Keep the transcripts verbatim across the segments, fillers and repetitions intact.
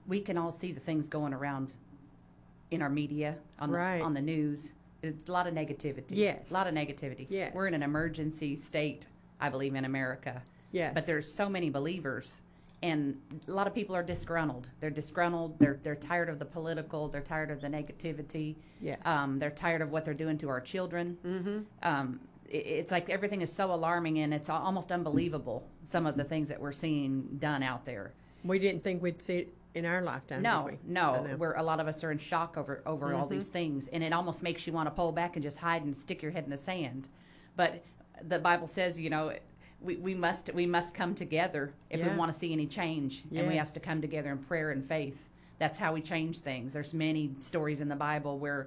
we can all see the things going around in our media, on the, right. on the news. It's a lot of negativity. Yes. A lot of negativity. Yes. We're in an emergency state, I believe, in America. Yes. But there's so many believers, and a lot of people are disgruntled. They're disgruntled. They're they're tired of the political. They're tired of the negativity. Yes. Um, they're tired of what they're doing to our children. Mm-hmm. Um, it, it's like everything is so alarming, and it's almost unbelievable, some of the things that we're seeing done out there. We didn't think we'd see it in our lifetime, No, did we? no. We're, a lot of us are in shock over, over Mm-hmm. all these things, and it almost makes you want to pull back and just hide and stick your head in the sand. But the Bible says, you know, we, we must we must come together if Yeah. we want to see any change, and we have Yes. to come together in prayer and faith. That's how we change things. There's many stories in the Bible where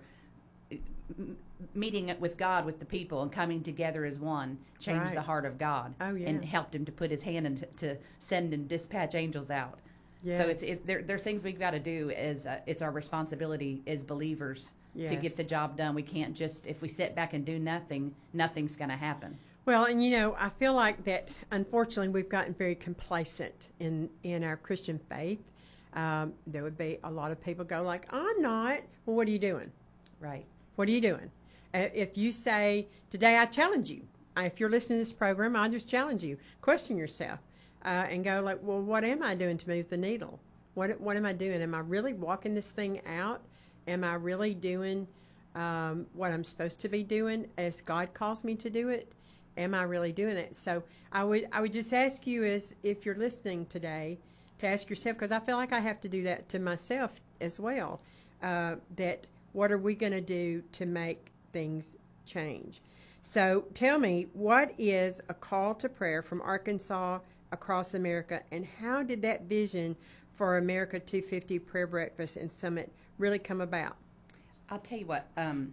m- meeting it with God, with the people, and coming together as one changed Right. the heart of God, Oh, yeah. and helped him to put his hand and to, to send and dispatch angels out. Yes. So it's it, there, there's things we've got to do. As uh, it's our responsibility as believers to Yes. get the job done. We can't just, if we sit back and do nothing, nothing's going to happen. Well, and you know, I feel like that, unfortunately, we've gotten very complacent in, in our Christian faith. Um, there would be a lot of people go like, I'm not. Well, what are you doing? Right. What are you doing? Uh, if you say, today I challenge you, uh, if you're listening to this program, I just challenge you, question yourself uh, and go like, well, what am I doing to move the needle? What, what am I doing? Am I really walking this thing out? Am I really doing um, what I'm supposed to be doing as God calls me to do it? Am I really doing that? So I would I would just ask you, as if you're listening today, to ask yourself, because I feel like I have to do that to myself as well, uh, that what are we going to do to make things change? So tell me, what is a call to prayer from Arkansas across America, and how did that vision for America two fifty Prayer Breakfast and Summit really come about? I'll tell you what. Um,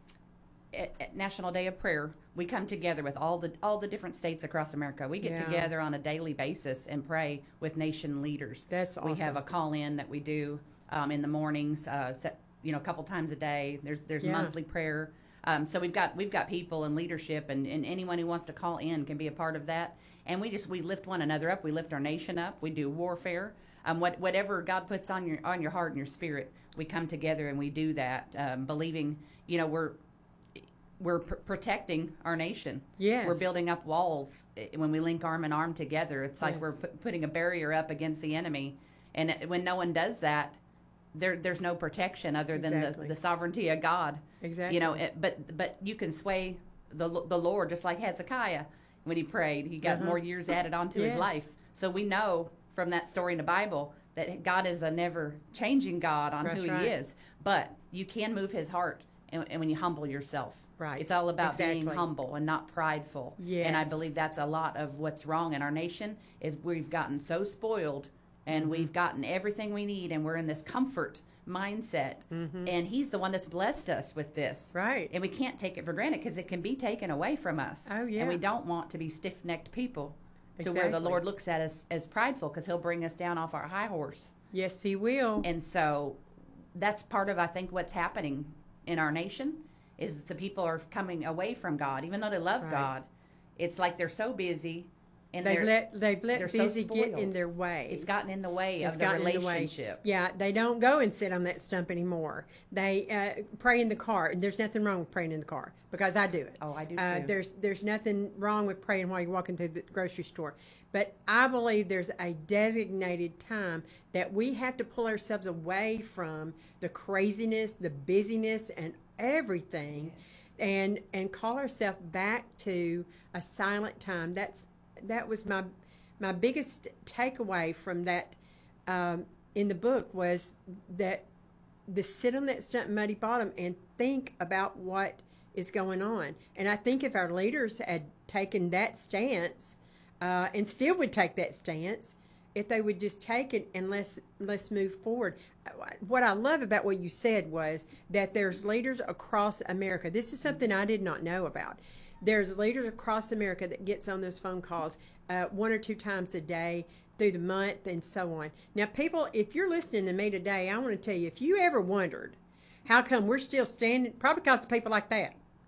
at, at National Day of Prayer, we come together with all the all the different states across America. We get Yeah. together on a daily basis and pray with nation leaders. That's We have awesome. a call in that we do um, in the mornings, uh, set, you know, a couple times a day. There's there's Yeah. monthly prayer. Um, so we've got we've got people in leadership, and, and anyone who wants to call in can be a part of that. And we just we lift one another up. We lift our nation up. We do warfare. Um, what, whatever God puts on your on your heart and your spirit, we come together and we do that, um, believing, you know, we're we're pr- protecting our nation. Yes. We're building up walls eh, when we link arm in arm together. It's like Yes. we're pu- putting a barrier up against the enemy. And eh, when no one does that, there there's no protection other than Exactly. the, the sovereignty of God. Exactly. You know, it, but but you can sway the the Lord, just like Hezekiah when he prayed. He got Uh-huh. more years added onto his Yes. life. So we know from that story in the Bible that God is a never changing God on That's who right. he is. But you can move his heart, and, and when you humble yourself. Right. It's all about being Exactly. humble and not prideful. And I Yes. believe that's a lot of what's wrong in our nation is we've gotten so spoiled, and Mm-hmm. we've gotten everything we need, and we're in this comfort mindset. And he's the one that's blessed us with this. Mm-hmm. Right. And we can't take it for granted because it can be taken away from us. Oh, yeah. And we don't want to be stiff-necked people to where the Exactly. Lord looks at us as prideful, because he'll bring us down off our high horse. Yes, he will. And so that's part of, I think, what's happening in our nation is the people are coming away from God. Even though they love Right. God, it's like they're so busy. And They've they're, let they've let they're so busy get in spoiled. their way. It's gotten in the way It's of the gotten in the way. relationship. Yeah, they don't go and sit on that stump anymore. They uh, pray in the car, and there's nothing wrong with praying in the car because I do it. Oh, I do Uh, too. there's there's nothing wrong with praying while you're walking through the grocery store, but I believe there's a designated time that we have to pull ourselves away from the craziness, the busyness, and everything, and and call ourselves back to a silent time. That's that was my my biggest takeaway from that um, in the book was that the sit on that stump muddy bottom and think about what is going on. And I think if our leaders had taken that stance uh, and still would take that stance, if they would just take it and let's let's move forward. What I love about what you said was that there's leaders across America. This is something I did not know about. There's leaders across America that gets on those phone calls uh, one or two times a day through the month and so on. Now, people, if you're listening to me today, I want to tell you, if you ever wondered how come we're still standing, probably because of people like that.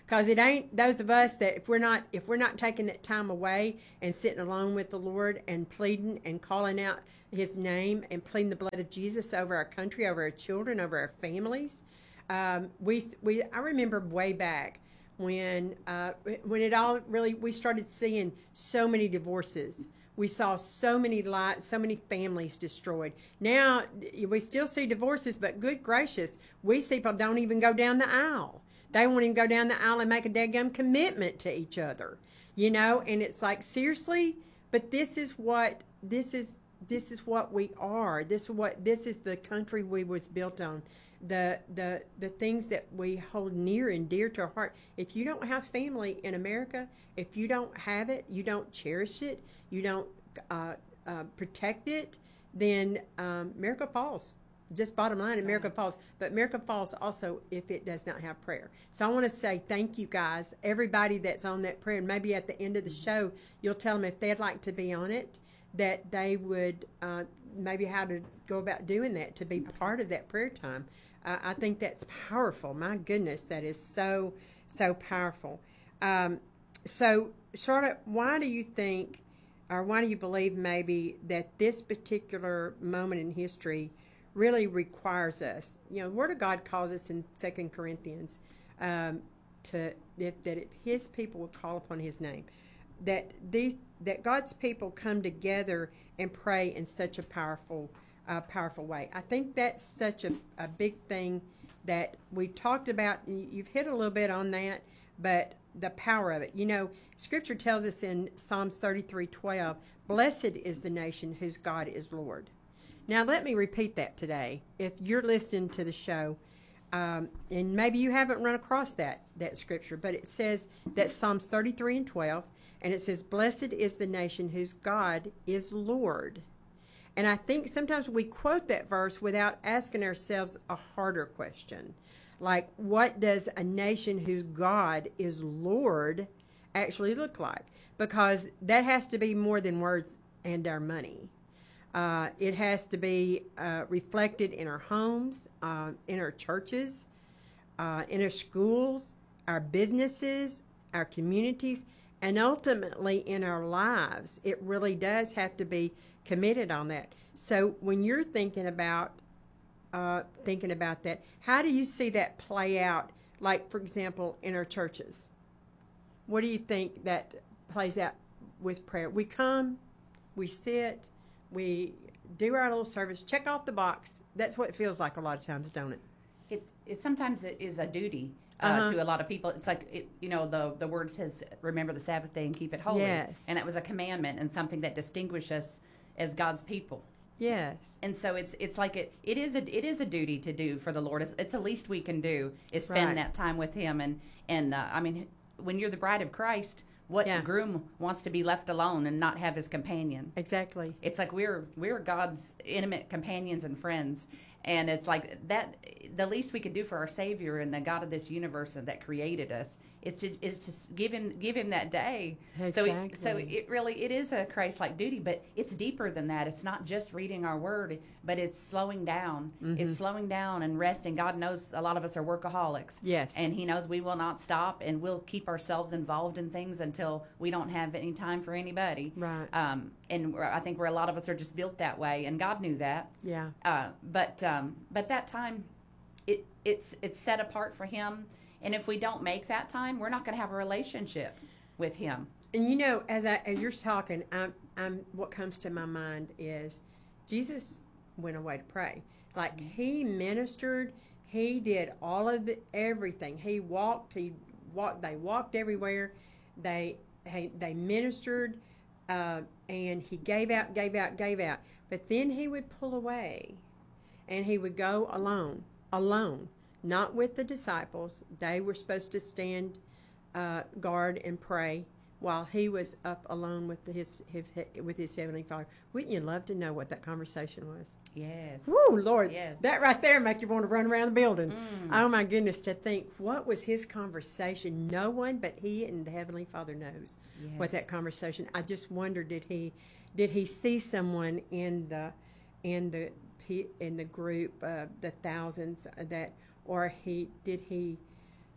Because it ain't those of us that if we're not if we're not taking that time away and sitting alone with the Lord and pleading and calling out His name and pleading the blood of Jesus over our country, over our children, over our families. Um, we we I remember way back when uh, when it all really we started seeing so many divorces. We saw so many lives, so many families destroyed. Now we still see divorces, but good gracious, we see people don't even go down the aisle. They won't even go down the aisle and make a daggum commitment to each other, you know. And it's like, seriously, but this is what this is. This is what we are. This is what this is the country we was built on. The the the things that we hold near and dear to our heart. If you don't have family in America, if you don't have it, you don't cherish it, you don't uh, uh, protect it, then um, America falls. Just bottom line, That's America right. falls. But America falls also if it does not have prayer. So I want to say thank you guys, everybody that's on that prayer. And maybe at the end of the show, you'll tell them if they'd like to be on it, that they would uh, maybe how to go about doing that to be part of that prayer time. Uh, I think that's powerful. My goodness, that is so, so powerful. Um, so, Charlotte, why do you think, or why do you believe maybe that this particular moment in history really requires us? You know, the Word of God calls us in Second Corinthians um, to if, that if His people would call upon His name, that these that God's people come together and pray in such a powerful, uh, powerful way. I think that's such a, a big thing that we talked about. You've hit a little bit on that, but the power of it. You know, Scripture tells us in Psalms thirty-three twelve, "Blessed is the nation whose God is Lord." Now, let me repeat that today. If you're listening to the show, um, and maybe you haven't run across that that Scripture, but it says that Psalms thirty-three and twelve. And it says, "Blessed is the nation whose God is Lord." And I think sometimes we quote that verse without asking ourselves a harder question. Like, what does a nation whose God is Lord actually look like? Because that has to be more than words and our money. Uh, it has to be uh, reflected in our homes, uh, in our churches, uh, in our schools, our businesses, our communities, and ultimately in our lives. It really does have to be committed on that. So when you're thinking about uh, thinking about that, how do you see that play out? Like, for example, in our churches, what do you think that plays out with prayer? We come, we sit, we do our little service, check off the box. That's what it feels like a lot of times, don't it? It, it sometimes it is a duty. Uh, Uh-huh. to a lot of people, it's like, it, you know, the the word says, remember the Sabbath day and keep it holy. Yes. And it was a commandment and something that distinguishes us as God's people. Yes. And so it's it's like it it is a it is a duty to do for the Lord. It's, it's the least we can do is spend Right. that time with Him. And and uh, I mean, when you're the bride of Christ, what Yeah. groom wants to be left alone and not have his companion? Exactly. It's like we're we're God's intimate companions and friends. And it's like that, the least we could do for our Savior and the God of this universe and that created us is to is to give him give him that day. So Exactly. it, so it really it is a Christ-like duty, but it's deeper than that. It's not just reading our Word, but it's slowing down. Mm-hmm. It's slowing down and resting. God knows a lot of us are workaholics. Yes. And He knows we will not stop, and we'll keep ourselves involved in things until we don't have any time for anybody. Right. Um, and we're, I think where a lot of us are just built that way, and God knew that. Yeah. Uh, but um, but that time, it it's it's set apart for Him, and if we don't make that time, we're not going to have a relationship with Him. And you know, as I as you're talking, I'm I'm what comes to my mind is Jesus went away to pray. Like He ministered, He did all of the, everything. He walked, he walked. They walked everywhere. They he, they ministered, uh, and He gave out, gave out, gave out. But then He would pull away, and He would go alone, alone, not with the disciples. They were supposed to stand uh, guard and pray, while He was up alone with his, his with his heavenly Father. Wouldn't you love to know what that conversation was? Yes. Woo, Lord, Yes. that right there make you want to run around the building. Mm. Oh my goodness, to think what was His conversation? No one but He and the heavenly Father knows Yes. what that conversation. I just wonder, did He did He see someone in the in the in the group, uh, the thousands that, or he did He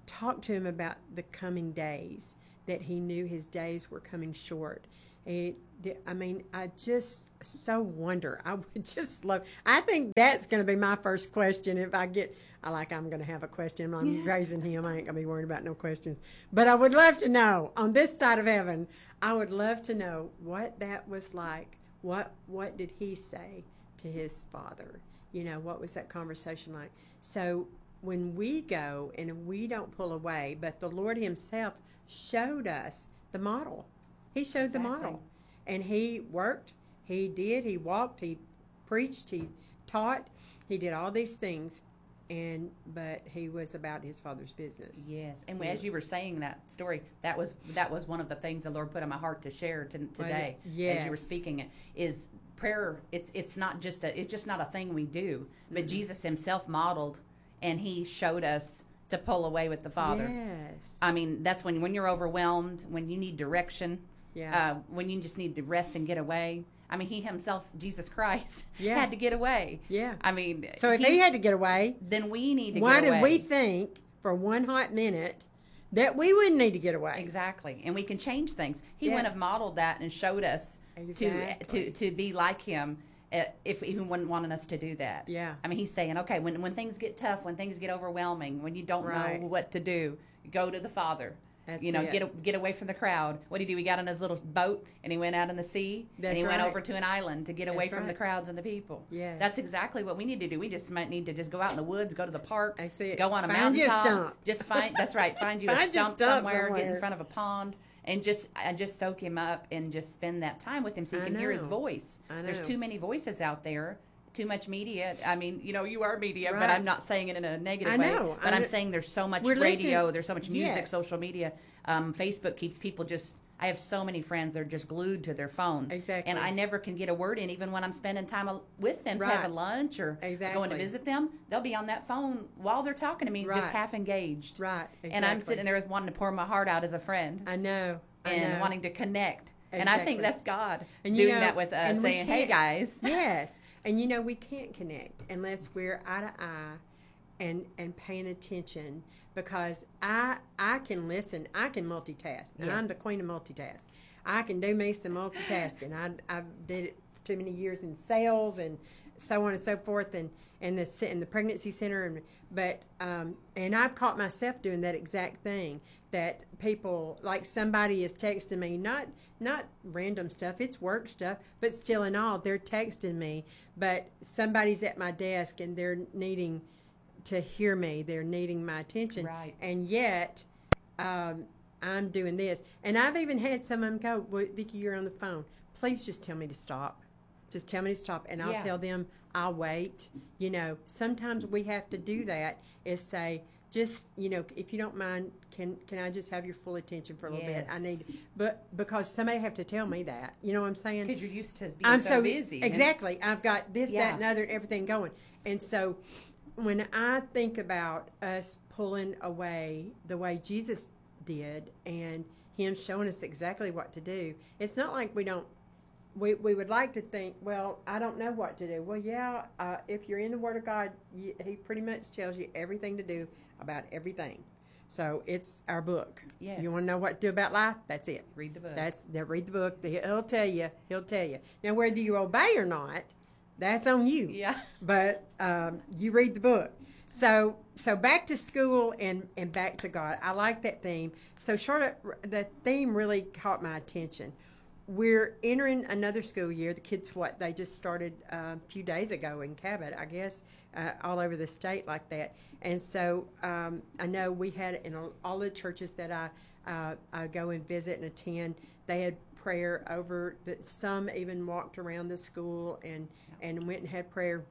talked to him about the coming days, that he knew his days were coming short. It, I mean, I just so wonder. I would just love. I think that's going to be my first question if I get. I like. I'm going to have a question. I'm Yeah. raising him. I ain't going to be worried about no questions. But I would love to know on this side of heaven. I would love to know what that was like. What What did he say to his father? You know, what was that conversation like? So when we go and we don't pull away, but the Lord Himself showed us the model. He showed Exactly. the model. And He worked, He did, He walked, He preached, He taught, He did all these things. And but He was about His Father's business. Yes, and Yeah. as you were saying that story, that was that was one of the things the Lord put on my heart to share to, today. As you were yes. speaking, it is prayer. It's it's not just a it's just not a thing we do, but Mm-hmm. Jesus Himself modeled, and He showed us to pull away with the Father. Yes. I mean, that's when when you're overwhelmed, when you need direction, Yeah. uh, when you just need to rest and get away. I mean, He Himself, Jesus Christ, Yeah. had to get away. Yeah. I mean, So if he, had to get away, then we need to why get away. did we think for one hot minute that we wouldn't need to get away? Exactly, and we can change things. He Yeah. wouldn't have modeled that and showed us Exactly. to to to be like Him uh, if He wouldn't wanted us to do that. Yeah. I mean, He's saying, okay, when when things get tough, when things get overwhelming, when you don't Right. know what to do, go to the Father. That's you know, it. get a, get away from the crowd. What did he do? He got on his little boat and he went out in the sea. That's and he went right. over to an island to get away That's from the right. crowds and the people. Yes. That's exactly what we need to do. We just might need to just go out in the woods, go to the park, That's it. go on a Find you a mountaintop. stump. Just find that's right. Find you a Find you a stump, stump somewhere, get in somewhere. front of a pond, and just and just soak him up and just spend that time with him so you I can hear his know. voice. I There's know. too many voices out there. Too much media. I mean, you know, you are media, but Right. I'm not saying it in a negative I way. know. But I I'm know. saying there's so much We're radio, listening- there's so much music, Yes. social media. Um, Facebook keeps people just. I have so many friends; they're just glued to their phone. Exactly. And I never can get a word in, even when I'm spending time al- with them to have Right. a lunch or going Exactly. to visit them. They'll be on that phone while they're talking to me, just Right. half engaged. Right. And I'm exactly. sitting there wanting to pour my heart out as a friend I know. I and know. wanting to connect. And I think Exactly. that's God And you doing know, that with us, and we saying, "Hey can't- guys." Yes, and you know we can't connect unless we're eye to eye, and and paying attention, because I I can listen, I can multitask, and Yeah. I'm the queen of multitask. I can do me some multitasking. I I did it for too many years in sales and so on and so forth, and and the in the pregnancy center, and but um and I've caught myself doing that exact thing. That people, like somebody is texting me, not not random stuff, it's work stuff, but still in all, they're texting me. But somebody's at my desk and they're needing to hear me, they're needing my attention. Right. And yet, um, I'm doing this. And I've even had some of them go, well, Vicki, you're on the phone. Please just tell me to stop. Just tell me to stop, and I'll Yeah. tell them I'll wait. You know, sometimes we have to do that, is say, just, you know, if you don't mind, can can I just have your full attention for a little bit? I need, Yes. but because somebody have to tell me that, you know what I'm saying? Because you're used to being I'm so, so busy. and- Exactly. I've got this, Yeah. that, and other, and everything going. And so when I think about us pulling away the way Jesus did and Him showing us exactly what to do, it's not like we don't. We, we would like to think, well, I don't know what to do. Well, yeah, uh, if you're in the Word of God, you, He pretty much tells you everything to do about everything. So it's our book. Yes. You want to know what to do about life? That's it. Read the book. That's that. Read the book. He'll tell you. He'll tell you. Now, whether you obey or not, that's on you. Yeah. But um, you read the book. So so back to school and, and back to God. I like that theme. So Charlotte, the theme really caught my attention. We're entering another school year. The kids, what, they just started uh, a few days ago in Cabot, I guess, uh, all over the state like that. And so um, I know we had in all the churches that I, uh, I go and visit and attend, they had prayer over, that some even walked around the school and, and went and had prayer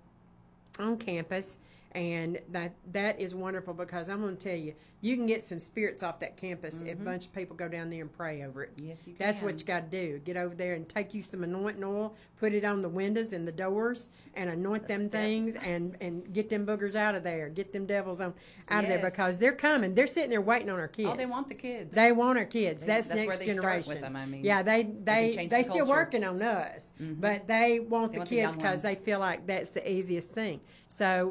on campus. And that that is wonderful, because I'm going to tell you, you can get some spirits off that campus if a bunch of people go down there and pray over it. Yes, you That's can. what you got to do. Get over there and take you some anointing oil, put it on the windows and the doors, and anoint them steps. things, and, and get them boogers out of there. Get them devils on out of there, Yes. because they're coming. They're sitting there waiting on our kids. Oh, they want the kids. They want our kids. They- that's, that's where next they start generation. with them, I mean, yeah, they can they change they the still culture. working on us, but they want They the want the kids young because they ones. feel like that's the easiest thing. So Yep. when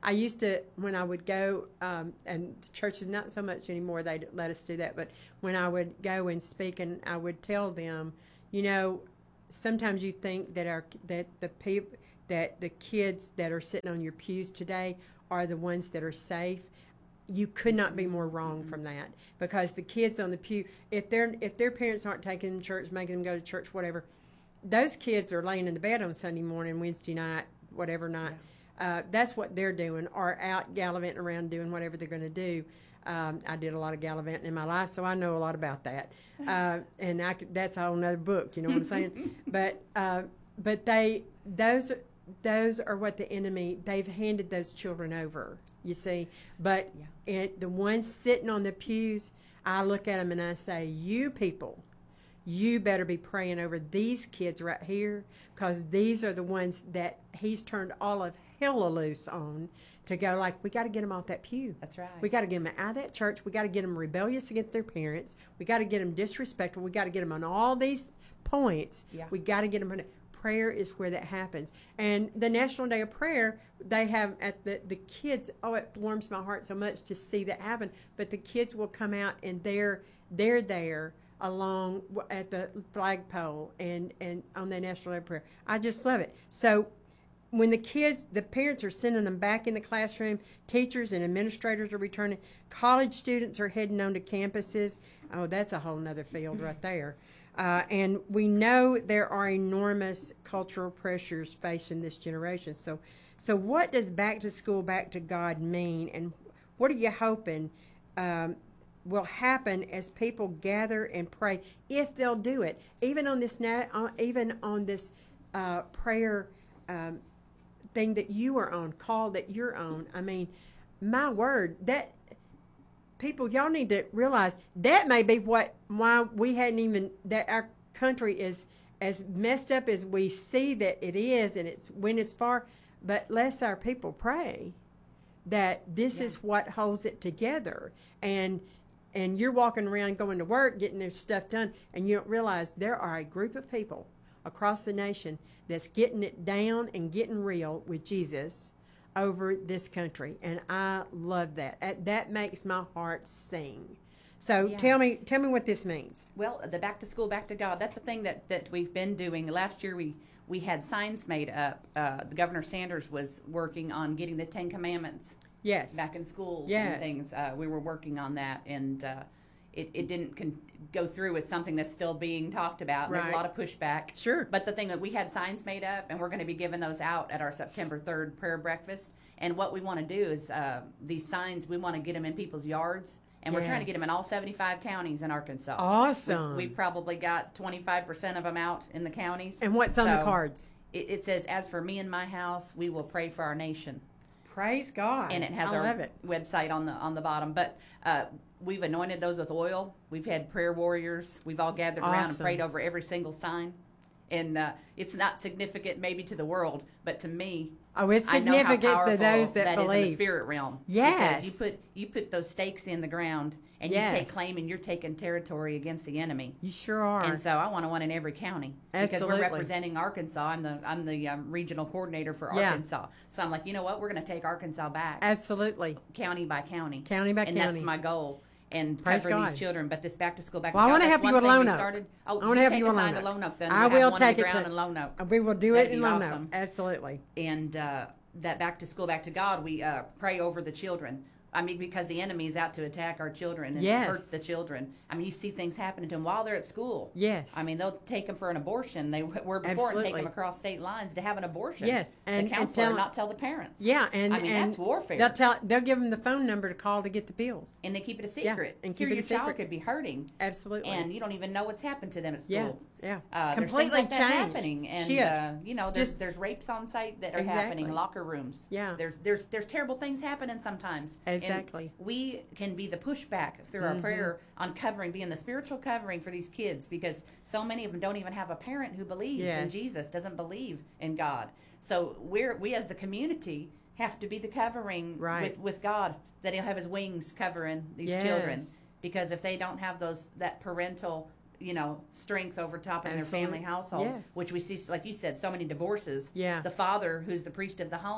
I used to, when I would go, um, and the church is not so much anymore, they let us do that, but when I would go and speak, and I would tell them, you know, sometimes you think that our that the people that the kids that are sitting on your pews today are the ones that are safe. You could not be more wrong from that, because the kids on the pew, if their if their parents aren't taking them to church, making them go to church, whatever, those kids are laying in the bed on Sunday morning, Wednesday night, whatever night. Yeah. Uh, that's what they're doing, or out gallivanting around doing whatever they're going to do. Um, I did a lot of gallivanting in my life, so I know a lot about that. Uh, and I could, that's a whole nother book, you know what I'm saying? But uh, but they those those are what the enemy, they've handed those children over, you see. But yeah. it, the ones sitting on the pews, I look at them and I say, you people, you better be praying over these kids right here, because these are the ones that he's turned all of hell loose on, to go like, we got to get them off that pew. That's right. We got to get them out of that church. We got to get them rebellious against their parents. We got to get them disrespectful. We got to get them on all these points. Yeah. We got to get them on it. Prayer is where that happens. And the National Day of Prayer, they have at the, the kids, oh, it warms my heart so much to see that happen. But the kids will come out and they're, they're there along at the flagpole and, and on the National Day of Prayer. I just love it. So when the kids, the parents are sending them back in the classroom, teachers and administrators are returning, college students are heading on to campuses. Oh, that's a whole nother field right there. Uh, and we know there are enormous cultural pressures facing this generation. So, so what does back to school, back to God mean? And what are you hoping um, will happen as people gather and pray, if they'll do it? Even on this, na- uh, even on this uh, prayer um, thing that you are on, call that you're on. I mean, my word, that people, y'all need to realize that may be what why we hadn't even, that our country is as messed up as we see that it is, and it's when it's far. But lest our people pray that this yeah. is what holds it together, and and you're walking around going to work getting their stuff done, and you don't realize there are a group of people across the nation that's getting it down and getting real with Jesus over this country, and I love that. That makes my heart sing. So yeah. tell me, tell me what this means. Well, the back to school, back to God. That's a thing that, that we've been doing. Last year, we we had signs made up. Uh, Governor Sanders was working on getting the Ten Commandments. Yes. Back in schools yes. and things. Uh, we were working on that, and uh, it it didn't con- go through. It's something that's still being talked about. Right. There's a lot of pushback. Sure. But the thing that we had signs made up, and we're going to be giving those out at our September third prayer breakfast. And what we want to do is uh, these signs, we want to get them in people's yards. And yes. we're trying to get them in all seventy-five counties in Arkansas. Awesome. We've, we've probably got twenty-five percent of them out in the counties. And what's on so the cards? It, it says, as for me and my house, we will pray for our nation. Praise God. And it has I our love it. website on the on the bottom. But uh, we've anointed those with oil. We've had prayer warriors. We've all gathered awesome. around and prayed over every single sign. And uh, it's not significant maybe to the world, but to me, oh, it's I know how significant to those that, that believe. Is in the spirit realm. Yes. Because you put you put those stakes in the ground, and yes. you take claim, and you're taking territory against the enemy. You sure are. And so I want one in every county. Absolutely. Because we're representing Arkansas. I'm the I'm the um, regional coordinator for yeah. Arkansas. So I'm like, you know what? We're going to take Arkansas back. Absolutely. County by county. County by and county. And that's my goal. And Praise covering God. these children, but this back to school, back well, to I God. want to help you with Lone Oak. Started. Oh, I want to help you with Lone Oak. Lone Oak. Then I we'll will have take one it to to Lone Oak. We will do That'd it in be Lone awesome. Oak. Absolutely. And uh, that back to school, back to God, we uh, pray over the children. I mean, because the enemy is out to attack our children and yes. hurt the children. I mean, you see things happening to them while they're at school. Yes. I mean, they'll take them for an abortion. They were before Absolutely. and take them across state lines to have an abortion. Yes. And, the counselor and tell, not tell the parents. Yeah. And I mean, and that's warfare. They'll tell. They'll give them the phone number to call to get the pills. And they keep it a secret. Yeah, and keep Here it your a secret. child could be hurting. Absolutely. And you don't even know what's happened to them at school. Yeah. Yeah. Uh, Completely there's things like that changed. happening, and Shift. uh, you know, there's Just, there's rapes on site that are exactly. happening in locker rooms. Yeah. There's there's there's terrible things happening sometimes. Exactly. And we can be the pushback through mm-hmm. our prayer on covering, being the spiritual covering for these kids, because so many of them don't even have a parent who believes yes. in Jesus, doesn't believe in God. So we're we as the community have to be the covering right. with with God, that He'll have His wings covering these yes. children, because if they don't have those that parental, you know, strength over top in Absolutely. their family household, yes. which we see, like you said, so many divorces. Yeah. The father, who's the priest of the home,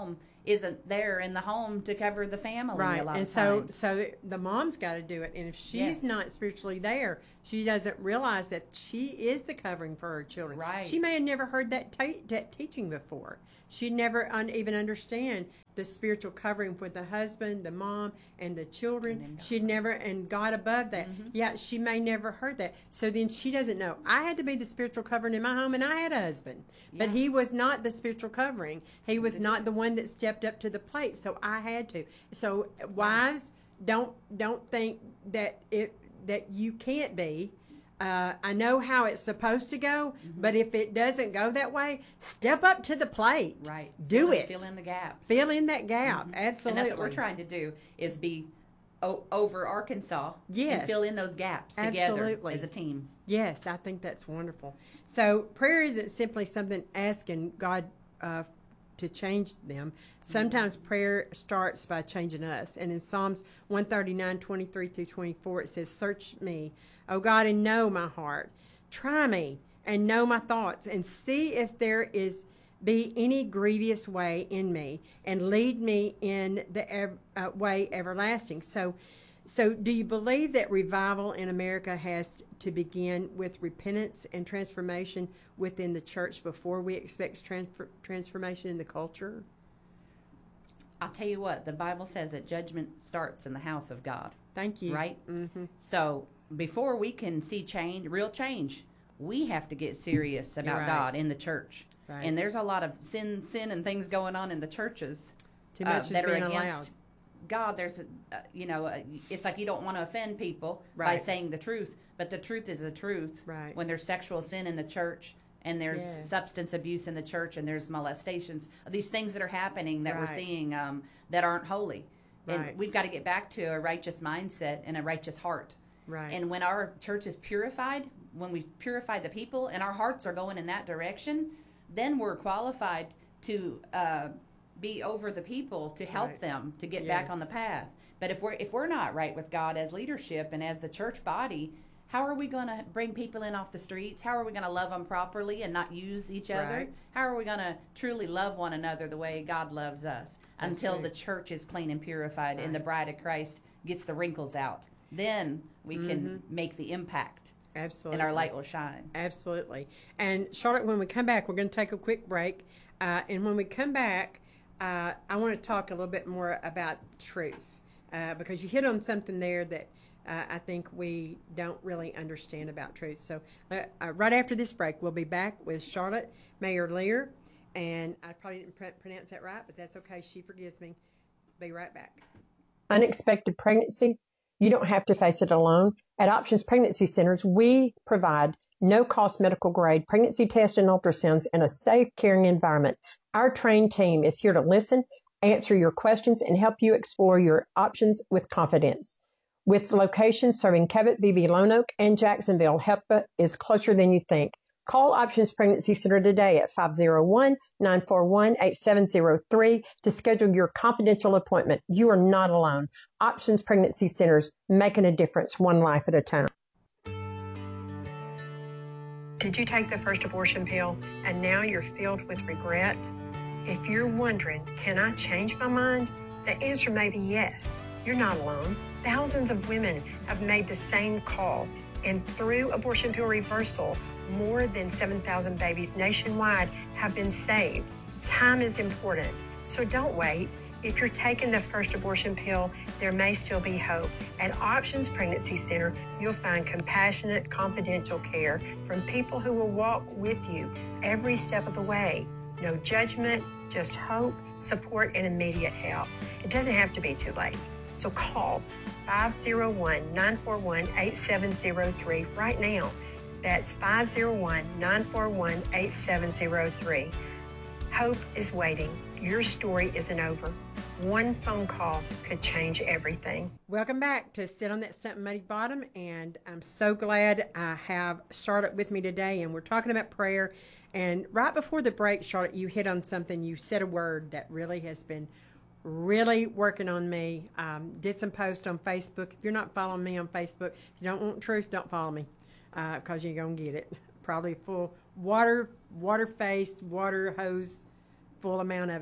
isn't there in the home to cover the family Right. a lot And of so, times. so the mom's got to do it. And if she's Yes. not spiritually there, she doesn't realize that she is the covering for her children. Right. She may have never heard that, ta- that teaching before. She'd never un- even understand the spiritual covering with the husband, the mom, and the children. And God. She'd never, and God above that. Mm-hmm. Yeah, she may never heard that. So then she doesn't know. I had to be the spiritual covering in my home, and I had a husband. But Yeah. he was not the spiritual covering. He was not the one that stepped up to the plate, so I had to. So wives, don't don't think that it that you can't be. Uh, I know how it's supposed to go, Mm-hmm. but if it doesn't go that way, step up to the plate. Right. Do fill in, it. Fill in the gap. Fill in that gap. Absolutely. And that's what we're trying to do, is be o- over Arkansas Yes. and fill in those gaps together Absolutely. as a team. Yes, I think that's wonderful. So prayer isn't simply something asking God uh, to change them. Sometimes prayer starts by changing us. And in Psalms one thirty-nine, twenty-three through twenty-four, it says, "Search me, O God, and know my heart. Try me and know my thoughts, and see if there is be any grievous way in me, and lead me in the ev- uh, way everlasting." So, so do you believe that revival in America has to begin with repentance and transformation within the church before we expect transfer, transformation in the culture? I'll tell you what, the Bible says that judgment starts in the house of God, Thank you. right? Mm-hmm. So before we can see change, real change, we have to get serious about right. God in the church. Right. And there's a lot of sin, sin and things going on in the churches Too uh, much is that are being against allowed. God. There's, a, uh, you know, uh, it's like you don't want to offend people by Right. saying the truth, but the truth is the truth. Right. When there's sexual sin in the church, and there's Yes. substance abuse in the church, and there's molestations, these things that are happening that we're Right. seeing um, that aren't holy. And Right. we've got to get back to a righteous mindset and a righteous heart. Right. And when our church is purified, when we purify the people and our hearts are going in that direction, then we're qualified to uh, be over the people, to help Right. them to get back Yes. on the path. But if we're if we're not right with God as leadership and as the church body, how are we going to bring people in off the streets? How are we going to love them properly and not use each other? Right. How are we going to truly love one another the way God loves us That's until right. the church is clean and purified and the Right. bride of Christ gets the wrinkles out? Then we can make the impact Absolutely. and our light will shine. Absolutely. And Charlotte, when we come back, we're going to take a quick break. Uh, and when we come back, uh, I want to talk a little bit more about truth uh, because you hit on something there that uh, I think we don't really understand about truth. So uh, uh, right after this break, we'll be back with Charlotte Mayer Lear. And I probably didn't pr- pronounce that right, but that's okay. She forgives me. Be right back. Unexpected pregnancy? You don't have to face it alone. At Options Pregnancy Centers, we provide no-cost medical grade pregnancy tests and ultrasounds in a safe, caring environment. Our trained team is here to listen, answer your questions, and help you explore your options with confidence. With locations serving Cabot, Beebe, Lone Oak, and Jacksonville, help is closer than you think. Call Options Pregnancy Center today at five oh one, nine four one, eight seven oh three to schedule your confidential appointment. You are not alone. Options Pregnancy Centers, making a difference one life at a time. Did you take the first abortion pill and now you're filled with regret? If you're wondering, can I change my mind? The answer may be yes. You're not alone. Thousands of women have made the same call, and through abortion pill reversal, more than seven thousand babies nationwide have been saved. Time is important, so don't wait. If you're taking the first abortion pill, there may still be hope. At Options Pregnancy Center, you'll find compassionate, confidential care from people who will walk with you every step of the way. No judgment, just hope, support, and immediate help. It doesn't have to be too late. So call five oh one, nine four one, eight seven oh three right now. That's five oh one, nine four one, eight seven oh three. Hope is waiting. Your story isn't over. One phone call could change everything. Welcome back to Sit on That Stump and Muddy Bottom, and I'm so glad I have Charlotte with me today, and we're talking about prayer. And right before the break, Charlotte, you hit on something. You said a word that really has been really working on me. Um, did some posts on Facebook. If you're not following me on Facebook, if you don't want truth, don't follow me because uh, you're going to get it. Probably full water, water-faced, water hose, full amount of it.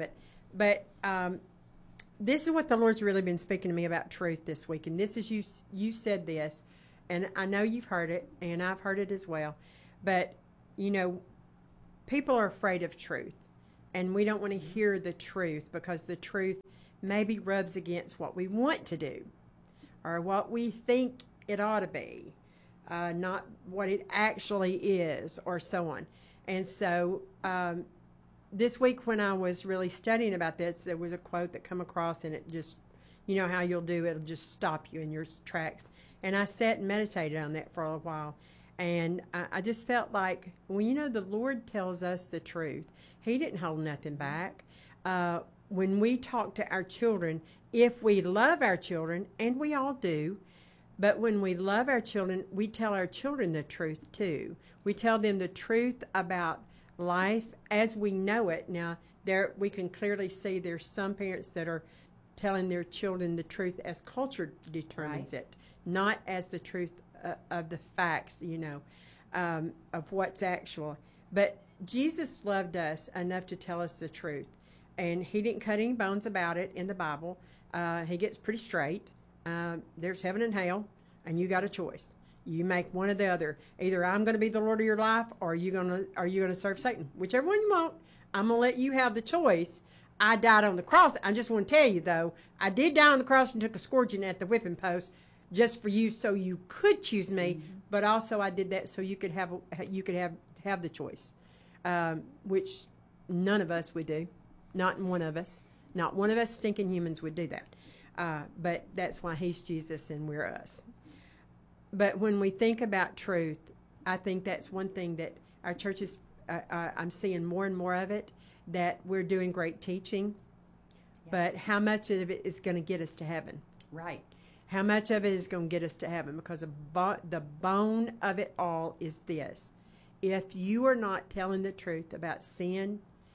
but um, this is what the Lord's really been speaking to me about truth this week. And this is you, you said this, and I know you've heard it, and I've heard it as well. But, you know, people are afraid of truth, and we don't want to hear the truth because the truth maybe rubs against what we want to do or what we think it ought to be, uh, not what it actually is, or so on. And so um, this week when I was really studying about this, there was a quote that come across, and it just, you know how you'll do, it'll just stop you in your tracks. And I sat and meditated on that for a while. And I, I just felt like, well, you know, the Lord tells us the truth. He didn't hold nothing back. Uh, when we talk to our children, if we love our children, and we all do, but when we love our children, we tell our children the truth too. We tell them the truth about life as we know it. Now, there we can clearly see there's some parents that are telling their children the truth as culture determines Right. it, not as the truth uh, of the facts, you know, um, of what's actual. But Jesus loved us enough to tell us the truth, and he didn't cut any bones about it in the Bible. Uh, he gets pretty straight. Uh, there's heaven and hell, and you got a choice. You make one or the other. Either I'm going to be the Lord of your life, or are you going to are you going to serve Satan? Whichever one you want, I'm going to let you have the choice. I died on the cross. I just want to tell you, though, I did die on the cross and took a scourging at the whipping post just for you, so you could choose me. Mm-hmm. But also, I did that so you could have you could have have the choice, um, which none of us would do. Not one of us. Not one of us stinking humans would do that. Uh, but that's why he's Jesus and we're us. But when we think about truth, I think that's one thing that our churches, uh, uh, I'm seeing more and more of it, that we're doing great teaching. Yeah. But how much of it is going to get us to heaven? Right. How much of it is going to get us to heaven? Because the, bo- the bone of it all is this. If you are not telling the truth about sin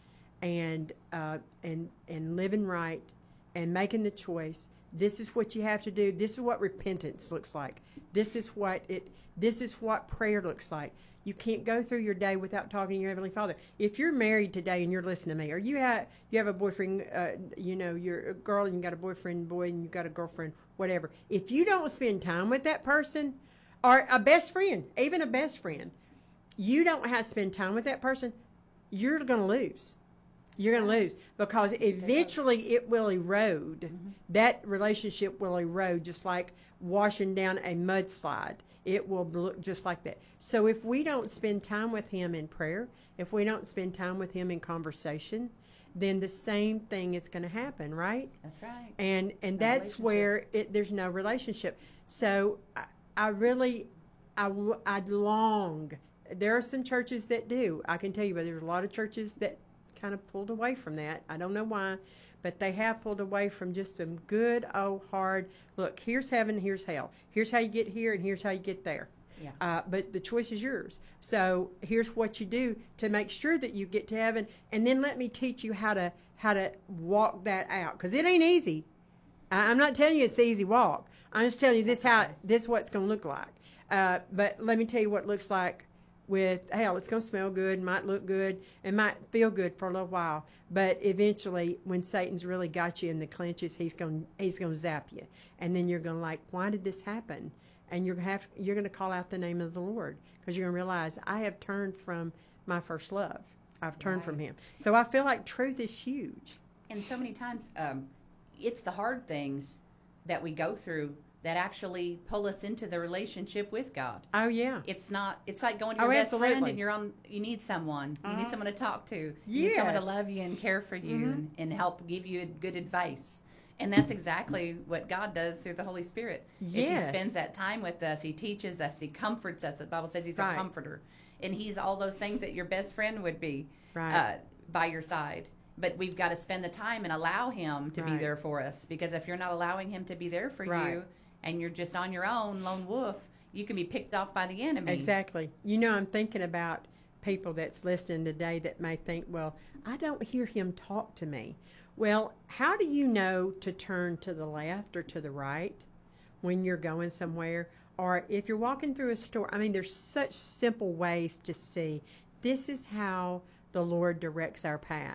and uh, and and living right and making the choice, this is what you have to do. This is what repentance looks like. This is what it. This is what prayer looks like. You can't go through your day without talking to your Heavenly Father. If you're married today and you're listening to me, or you have you have a boyfriend, uh, you know, you're a girl and you got a boyfriend, boy, and you got a girlfriend, whatever. If you don't spend time with that person, or a best friend, even a best friend, you don't have to spend time with that person, you're going to lose. You're going to lose because eventually it will erode. Mm-hmm. That relationship will erode just like washing down a mudslide. It will look just like that. So if we don't spend time with him in prayer, if we don't spend time with him in conversation, then the same thing is going to happen, right? That's right. And and No that's where it, there's no relationship. So I, I really, I, I long. There are some churches that do. I can tell you, but there's a lot of churches that kind of pulled away from that. I don't know why, but they have pulled away from just some good old hard, look, here's heaven, here's hell. Here's how you get here, and here's how you get there. Yeah. Uh, but the choice is yours. So here's what you do to make sure that you get to heaven, and then let me teach you how to how to walk that out, because it ain't easy. I, I'm not telling you it's an easy walk. I'm just telling you this how this is what it's going to look like. Uh, but let me tell you what it looks like. With hell, it's going to smell good, might look good, and might feel good for a little while. But eventually, when Satan's really got you in the clinches, he's going he's going to zap you, and then you're going to like, why did this happen? And you're have you're going to call out the name of the Lord, because you're going to realize I have turned from my first love. I've turned Right. from Him. So I feel like truth is huge. And so many times, um, it's the hard things that we go through that actually pull us into the relationship with God. Oh yeah, It's not. It's like going to Oh, your best absolutely. friend, and you're on. You need someone. You Uh-huh. need someone to talk to. You need someone to Yes. love you and care for you Mhm. and, and help give you good advice. And that's exactly what God does through the Holy Spirit. Is He Yes. spends that time with us. He teaches us. He comforts us. The Bible says He's Right. a comforter, and He's all those things that your best friend would be Right. uh, by your side. But we've got to spend the time and allow Him to be Right. there for us. Because if you're not allowing Him to be there for Right. you, and you're just on your own, lone wolf, you can be picked off by the enemy. Exactly. You know, I'm thinking about people that's listening today that may think, well, I don't hear him talk to me. Well, how do you know to turn to the left or to the right when you're going somewhere? Or if you're walking through a store, I mean, there's such simple ways to see. This is how the Lord directs our path.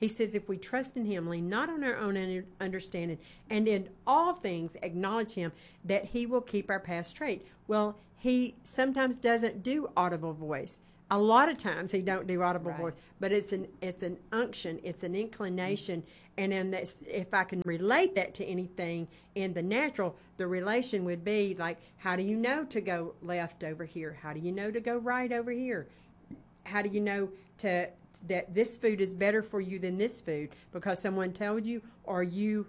He says, if we trust in him, lean not on our own under- understanding, and in all things acknowledge him, that he will keep our path straight. Well, he sometimes doesn't do audible voice. A lot of times he don't do audible Right. voice, but it's an it's an unction, it's an inclination, and then that's, if I can relate that to anything in the natural, the relation would be like, how do you know to go left over here? How do you know to go right over here? How do you know to that this food is better for you than this food because someone told you, or you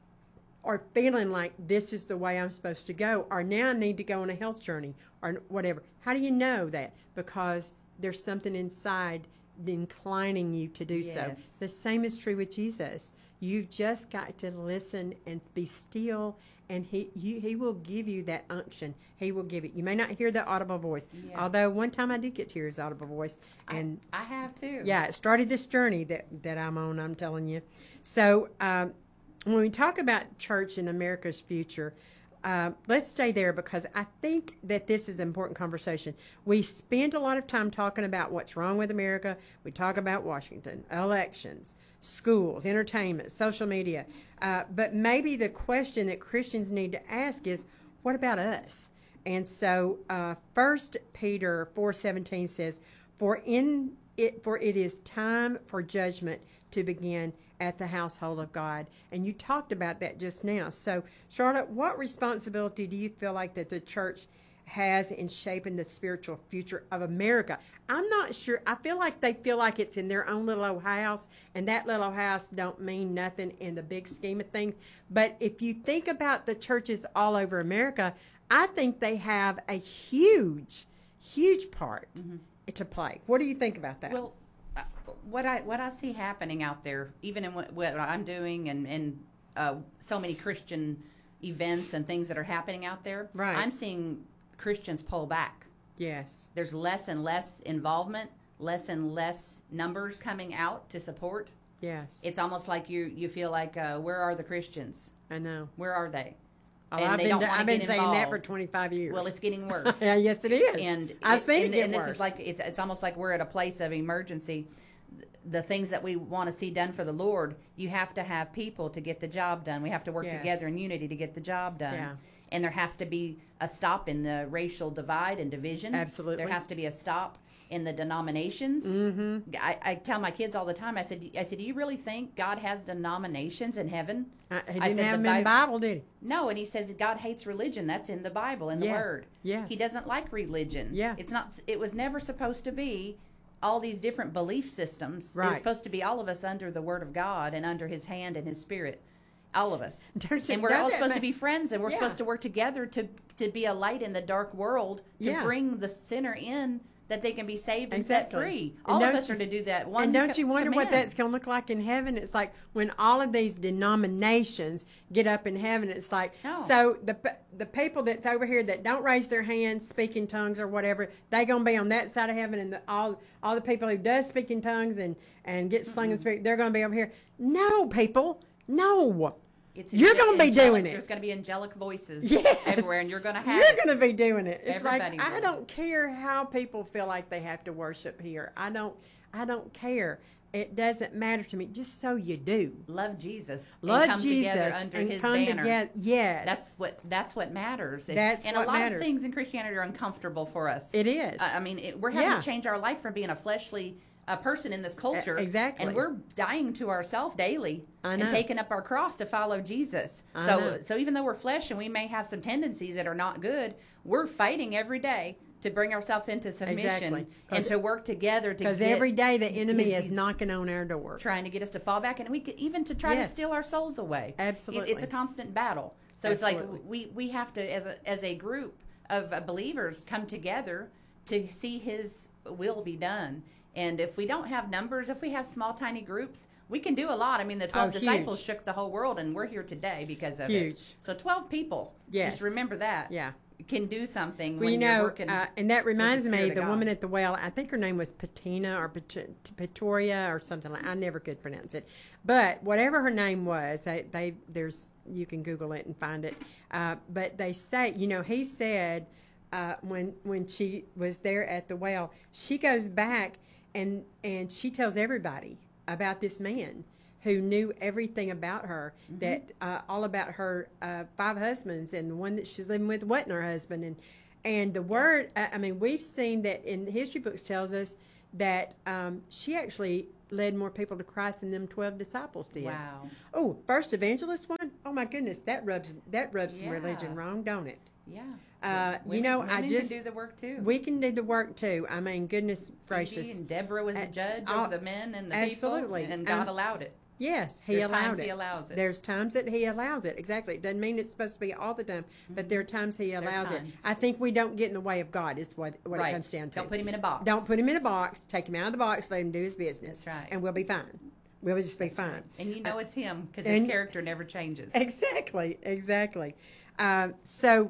are feeling like this is the way I'm supposed to go, or now I need to go on a health journey, or whatever. How do you know that? Because there's something inside inclining you to do so. Yes. The same is true with Jesus. You've just got to listen and be still, and he you, he will give you that unction. He will give it. You may not hear the audible voice, Yeah. although one time I did get to hear his audible voice, and I have too. yeah, it started this journey that, that I'm on, I'm telling you. So um, when we talk about church in America's future, uh, let's stay there because I think that this is an important conversation. We spend a lot of time talking about what's wrong with America. We talk about Washington, elections, schools, entertainment, social media. Uh, but maybe the question that Christians need to ask is, what about us? And so uh, First Peter four seventeen says, For in it, for it is time for judgment to begin at the household of God. And you talked about that just now. So, Charlotte, what responsibility do you feel like that the church has in shaping the spiritual future of America? I'm not sure. I feel like they feel like it's in their own little old house, and that little house don't mean nothing in the big scheme of things. But if you think about the churches all over America, I think they have a huge, huge part mm-hmm. to play. What do you think about that? Well, uh, what I what I see happening out there, even in what, what I'm doing, and and uh, so many Christian events and things that are happening out there, right. I'm seeing Christians pull back. Yes. There's less and less involvement, less and less numbers coming out to support. Yes. It's almost like you you feel like, uh, where are the Christians? I know. Where are they? Oh, And I've they been, don't wanna I've been get saying that involved. for twenty-five years. Well, it's getting worse. Yeah, yes, it is. And I've it, seen and, it get and worse. this is like it's it's almost like we're at a place of emergency. The things that we want to see done for the Lord, you have to have people to get the job done. We have to work Yes. together in unity to get the job done. Yeah. And there has to be a stop in the racial divide and division. Absolutely. There has to be a stop in the denominations. Mm-hmm. I, I tell my kids all the time, I said, I said, do you really think God has denominations in heaven? Uh, he I didn't said have the them in the Bi- Bible, did he? No, and he says God hates religion. That's in the Bible, in the Yeah. Word. Yeah. He doesn't like religion. Yeah. It's not. It was never supposed to be all these different belief systems. It Right. was supposed to be all of us under the Word of God and under His hand and His Spirit. All of us. Don't you And we're know all that, supposed to man? be friends, and we're Yeah. supposed to work together to to be a light in the dark world, to Yeah. bring the sinner in, that they can be saved and Exactly. set free. And All of don't us you- are to do that. One And don't co- you wonder what command. that's going to look like in heaven? It's like when all of these denominations get up in heaven, it's like, No. so the p- the people that's over here that don't raise their hands, speak in tongues or whatever, they going to be on that side of heaven, and the, all all the people who does speak in tongues and, and get slang and speak, they're going to be over here. No, people, no. It's You're ange- gonna be angelic- doing it. There's going to be angelic voices Yes. everywhere, and you're going to have You're it. going to be doing it. It's Everybody like I will. don't care how people feel like they have to worship here. I don't. I don't care. It doesn't matter to me. Just so you do. Love Jesus. Love and come Jesus together under and His come banner. together. Yes, That's what that's what matters. And- That's and what a lot matters. of things in Christianity are uncomfortable for us. It is. I I mean, it, we're having Yeah. to change our life from being a fleshly uh, person in this culture. E- exactly. And we're dying to ourselves daily I know. and taking up our cross to follow Jesus. I so know. so even though we're flesh and we may have some tendencies that are not good, we're fighting every day to bring ourselves into submission Exactly. and to work together to because get every day the enemy his- is knocking on our door. trying to get us to fall back, and we could, even to try Yes. to steal our souls away. Absolutely. It- it's a constant battle. So Absolutely. it's like we we have to, as a as a group of uh, believers, come together to see His will be done. And if we don't have numbers, if we have small, tiny groups, we can do a lot. I mean, the twelve Oh, huge. disciples shook the whole world, and we're here today because of Huge. it. So twelve people. Yes. Just remember that. Yeah. Can do something Well, when you you're know, working. uh, and that reminds the me, Spirit of the God. woman at the well, I think her name was Patina or Pat- Pretoria or something like. I never could pronounce it, but whatever her name was, they, they there's you can Google it and find it. Uh, but they say, you know, he said uh, when when she was there at the well, she goes back and and she tells everybody about this man who knew everything about her, mm-hmm. that uh, all about her uh, five husbands, and the one that she's living with wasn't her husband. And and the word, I mean, we've seen that in history books tells us that um, she actually led more people to Christ than them twelve disciples did. Wow. Oh, first evangelist one? Oh my goodness, that rubs that rubs yeah. some religion wrong, don't it? Yeah. Uh, women, you know, women I just can do the work too. We can do the work too. I mean, goodness Phoebe gracious. and Deborah was a judge uh, over the men and the absolutely. people, and God um, allowed it. Yes, he There's allowed times it. he allows it. There's times that he allows it. Exactly. It doesn't mean it's supposed to be all the time, mm-hmm. but there are times he allows times. it. I think we don't get in the way of God is what, what right. it comes down to. Don't put him in a box. Don't put him in a box. Take him out of the box. Let him do his business. That's right. And we'll be fine. We'll just be That's fine. Right. And you know uh, it's him because and, his character never changes. Exactly. Exactly. Uh, so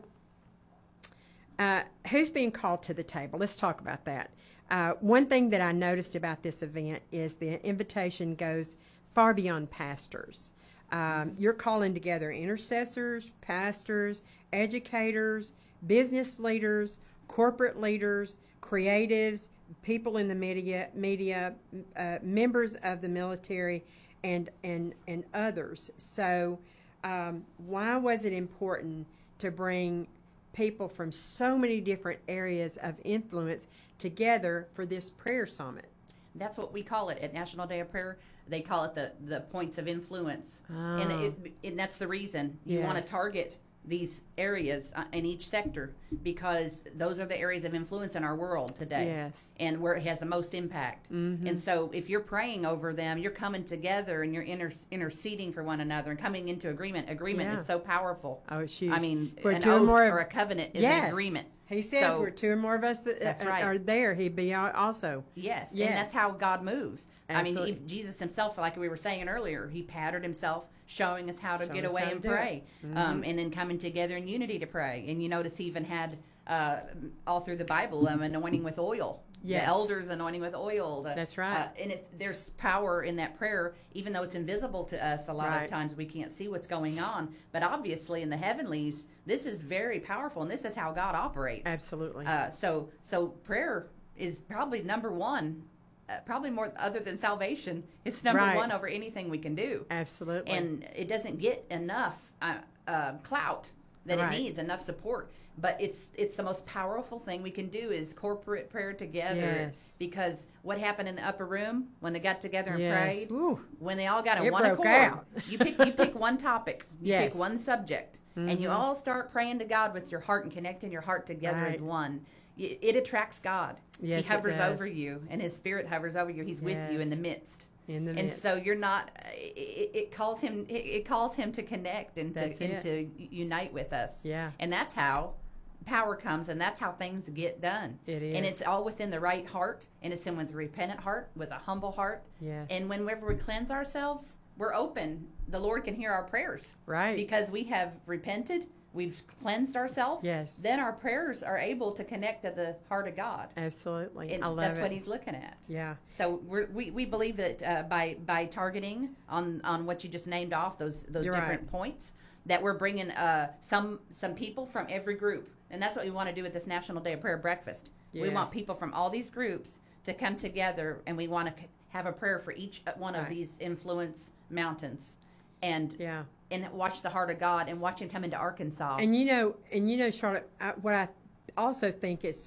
uh, who's being called to the table? Let's talk about that. Uh, one thing that I noticed about this event is the invitation goes far beyond pastors. Um, you're calling together intercessors, pastors, educators, business leaders, corporate leaders, creatives, people in the media, media, uh, members of the military, and and and others. So, um, why was it important to bring people from so many different areas of influence together for this prayer summit? That's what we call it at National Day of Prayer. They call it the, the points of influence. Oh. And, it, and that's the reason you Yes. want to target these areas uh, in each sector, because those are the areas of influence in our world today. Yes. And where it has the most impact. Mm-hmm. And so if you're praying over them, you're coming together and you're inter- interceding for one another and coming into agreement. Agreement Yeah. is so powerful. Oh, it's huge. I mean, Where an two or oath more- or a covenant is Yes. an agreement. He says So- where two or more of us uh, That's uh, right. are there, he'd be al- also. Yes, Yes. and that's how God moves. Absolutely. I mean, he, Jesus himself, like we were saying earlier, he patterned himself, showing us how to Showing get us away how to and do pray, it. Mm-hmm. um, and then coming together in unity to pray. And you notice he even had uh, all through the Bible um, anointing with oil. Yes. The elders anointing with oil. The, That's right. Uh, and it, there's power in that prayer, even though it's invisible to us. A lot Right. of times we can't see what's going on, but obviously in the heavenlies, this is very powerful, and this is how God operates. Absolutely. Uh, so, so prayer is probably number one, uh, probably more other than salvation. It's number Right. one over anything we can do, Absolutely. and it doesn't get enough uh, uh, clout that Right. it needs, enough support. But it's it's the most powerful thing we can do is corporate prayer together. Yes. Because what happened in the upper room when they got together and Yes. prayed, Ooh. when they all got in It one broke accord, out. you pick you pick one topic, you Yes. pick one subject, and you Mhm. all start praying to God with your heart and connecting your heart together Right. as one. It, it attracts God. Yes, he it hovers does. over you, and His Spirit hovers over you. He's with you in the Yes. midst. In the And midst. so you're not. It, it calls him. It, it calls him to connect and to That's and it. to unite with us. Yeah. And that's how power comes, and that's how things get done. It is. And it's all within the right heart, and it's in with a repentant heart, with a humble heart. Yes. And whenever we cleanse ourselves, we're open. The Lord can hear our prayers. Right. Because we have repented, we've cleansed ourselves. Yes. Then our prayers are able to connect to the heart of God. Absolutely. And I love that's it. what He's looking at. Yeah. So we're, we we believe that uh, by by targeting on, on what you just named off those those You're different right. points, that we're bringing uh, some some people from every group, and that's what we want to do with this National Day of Prayer breakfast. We want Yes. people from all these groups to come together, and we want to have a prayer for each one of Right. these influence mountains, and Yeah. and watch the heart of God and watch Him come into Arkansas. And you know, and you know, Charlotte, I, what I also think is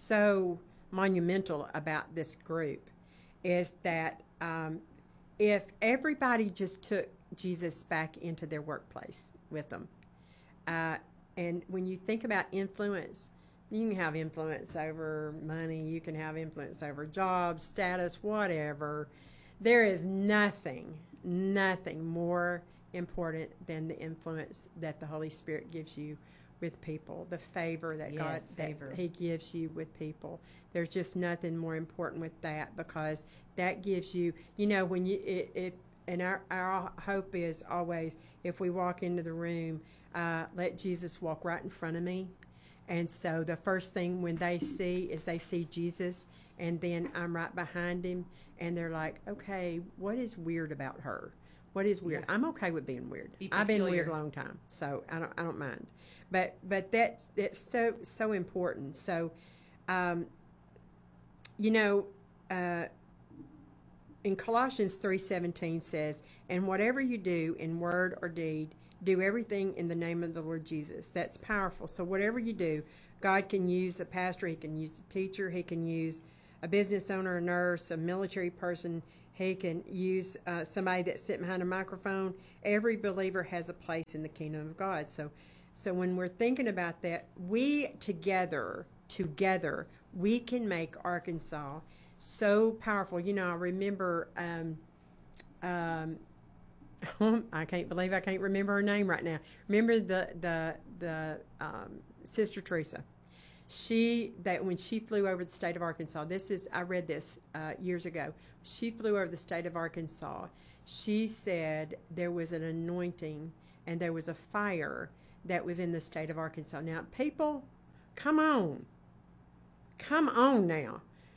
so monumental about this group is that um, if everybody just took Jesus back into their workplace with them, uh, and when you think about influence, you can have influence over money, you can have influence over jobs, status, whatever. There is nothing, nothing more important than the influence that the Holy Spirit gives you with people, the favor that God Yes, that favor. He gives you with people. There's just nothing more important with that, because that gives you, you know, when you it, it and our our hope is always, if we walk into the room, uh, let Jesus walk right in front of me. And so the first thing when they see is they see Jesus, and then I'm right behind him, and they're like, okay, what is weird about her? What is weird? Yeah. I'm okay with being weird. Be I've been weird peculiar. a long time, so I don't I don't mind. But but that's that's so so important. So, um, you know, uh, in Colossians three seventeen says, and whatever you do in word or deed, do everything in the name of the Lord Jesus. That's powerful. So whatever you do, God can use a pastor, he can use a teacher, he can use a business owner, a nurse, a military person, he can use uh, somebody that's sitting behind a microphone. Every believer has a place in the kingdom of God. So so when we're thinking about that, we together, together, we can make Arkansas so powerful. You know, I remember, um, um, I can't believe I can't remember her name right now. Remember the the the um, Sister Teresa. She that when she flew over the state of Arkansas. This is I read this uh, years ago. She flew over the state of Arkansas. She said there was an anointing and there was a fire that was in the state of Arkansas. Now, people, come on, come on now.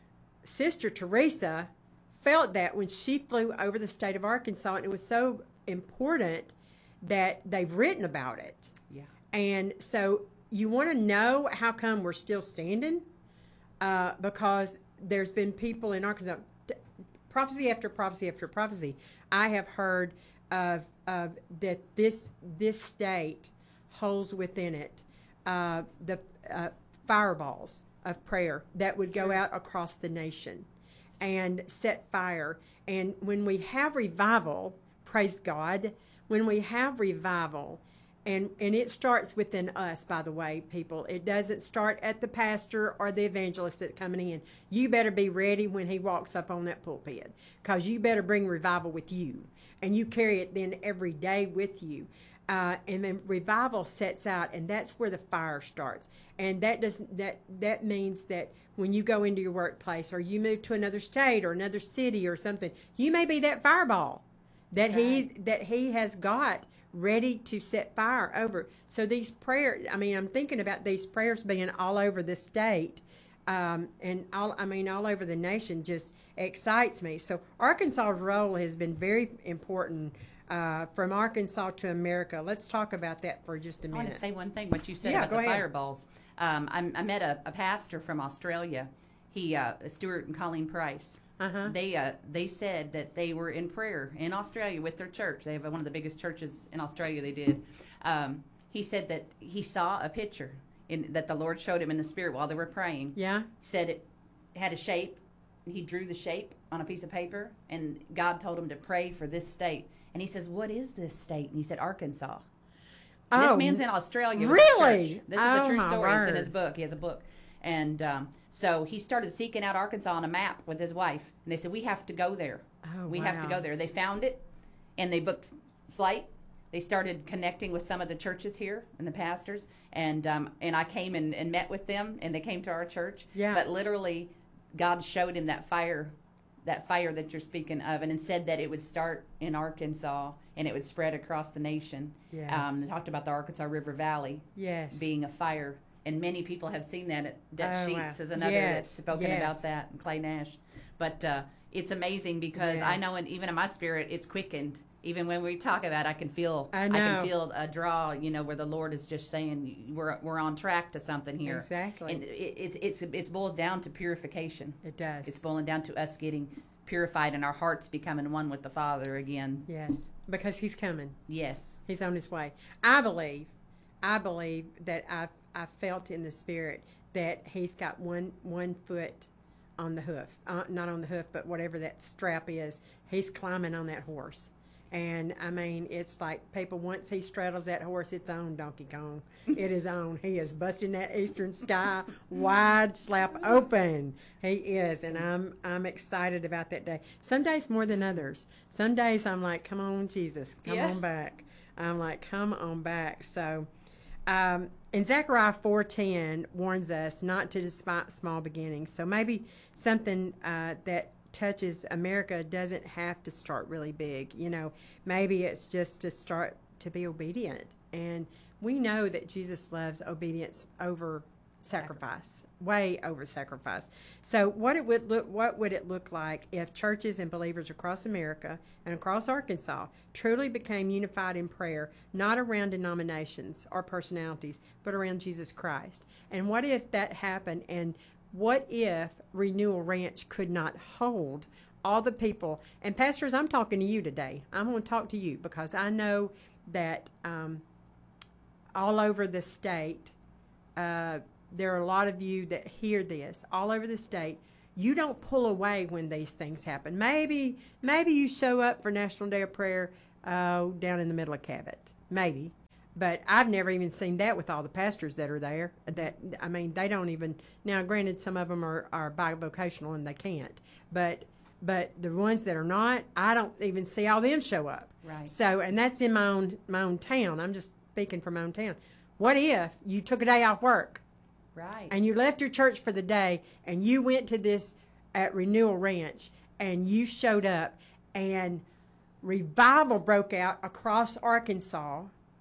Sister Teresa felt that when she flew over the state of Arkansas, and it was so important that they've written about it. Yeah. And so you want to know how come we're still standing? Uh, because there's been people in Arkansas, t- prophecy after prophecy after prophecy. I have heard of, of that this this state holds within it uh, the uh, fireballs of prayer that would go out across the nation and set fire. And when we have revival, praise God, when we have revival, and, and it starts within us, by the way, people. It doesn't start at the pastor or the evangelist that's coming in. You better be ready when he walks up on that pulpit, because you better bring revival with you. And you carry it then every day with you. Uh, and then revival sets out, and that's where the fire starts. And that doesn't that that means that when you go into your workplace or you move to another state or another city or something, you may be that fireball that That's he right. that he has got ready to set fire over. So these prayers, I mean, I'm thinking about these prayers being all over the state, um, and all I mean all over the nation, just excites me. So Arkansas's role has been very important. Uh, from Arkansas to America. Let's talk about that for just a I want minute. to say one thing, what you said Yeah, about go the ahead. fireballs. Um, I, I met a, a pastor from Australia. He, uh, Stuart and Colleen Price. Uh-huh. They uh, they said that they were in prayer in Australia with their church. They have one of the biggest churches in Australia. They did. Um, he said that he saw a picture in, that the Lord showed him in the spirit while they were praying. Yeah. Said it had a shape. He drew the shape on a piece of paper, and God told him to pray for this state. And he says, "What is this state?" And he said, "Arkansas." And Oh, this man's in Australia. With really? the church. This is Oh, a true my story. It's in word. his book. He has a book. And um, so he started seeking out Arkansas on a map with his wife. And they said, "We have to go there. Oh, we have to wow. go there." They found it, and they booked flight. They started connecting with some of the churches here and the pastors. And um, and I came and, and met with them, and they came to our church. Yeah. But literally, God showed him that fire, that fire that you're speaking of, and it said that it would start in Arkansas and it would spread across the nation. Yes. Um, they talked about the Arkansas River Valley Yes. being a fire, and many people have seen that. Dutch Oh, wow. Sheets is another Yes, that's spoken yes. about that, and Clay Nash. But uh, it's amazing because I Yes. know, and even in my spirit, it's quickened. Even when we talk about it, I can feel, I I, know. can feel a draw, you know, where the Lord is just saying we're we're on track to something here. Exactly. And it, it's it's it boils down to purification. It does. It's boiling down to us getting purified and our hearts becoming one with the Father again. Yes. Because he's coming. Yes. He's on his way. I believe, I believe that I I felt in the spirit that he's got one one foot on the hoof, uh, not on the hoof, but whatever that strap is. He's climbing on that horse, and I mean, it's like people. Once he straddles that horse, it's on Donkey Kong. It is on. He is busting that eastern sky wide, slap open. He is, and I'm I'm excited about that day. Some days more than others. Some days I'm like, come on, Jesus, come Yeah. on back. I'm like, come on back. So, um, and Zechariah four ten warns us not to despise small beginnings. So maybe something uh, that touches America doesn't have to start really big. You know, maybe it's just to start to be obedient. And we know that Jesus loves obedience over sacrifice, way over sacrifice. So what it would look, what would it look like if churches and believers across America and across Arkansas truly became unified in prayer, not around denominations or personalities, but around Jesus Christ? And what if that happened? And what if Renewal Ranch could not hold all the people, and pastors, I'm talking to you today. I'm going to talk to you because I know that um, all over the state, uh, there are a lot of you that hear this all over the state. You don't pull away when these things happen. Maybe, maybe you show up for National Day of Prayer uh, down in the middle of Cabot. Maybe. But I've never even seen that with all the pastors that are there. That I mean, they don't even. Now, granted, some of them are, are bivocational and they can't. But but the ones that are not, I don't even see all them show up. Right. So, and that's in my own my own town. I'm just speaking for my own town. What if you took a day off work? Right. And you left your church for the day and you went to this at Renewal Ranch and you showed up and revival broke out across Arkansas.